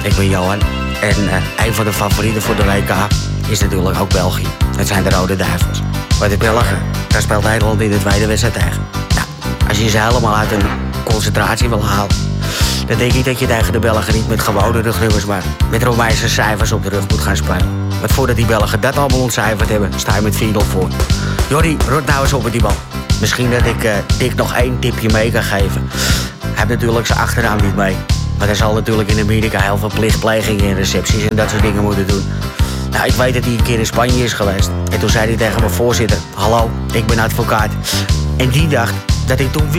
Ik ben Johan. En een van de favorieten voor de WK is natuurlijk ook België. Dat zijn de Rode Duivels. Maar de Belgen, daar speelt Nederland in de tweede wedstrijd tegen. Nou, als je ze helemaal uit een concentratie wil halen, dan denk ik dat je tegen de Belgen niet met gewone rugnummers, maar met Romeinse cijfers op de rug moet gaan spelen. Want voordat die Belgen dat allemaal ontcijferd hebben, sta je met 4-0 voor. Jordi, rot nou eens op met die bal. Misschien dat ik Dick nog 1 tipje mee kan geven. Hij heeft natuurlijk zijn achternaam niet mee. Maar hij zal natuurlijk in Amerika heel veel plichtplegingen en recepties en dat soort dingen moeten doen. Nou, ik weet dat hij een keer in Spanje is geweest. En toen zei hij tegen mijn voorzitter: hallo, ik ben advocaat. En die dacht dat ik toen